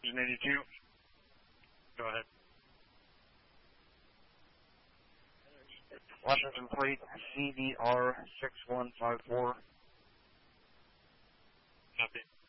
82. Go ahead. Washington plate CDR 6154. Copy.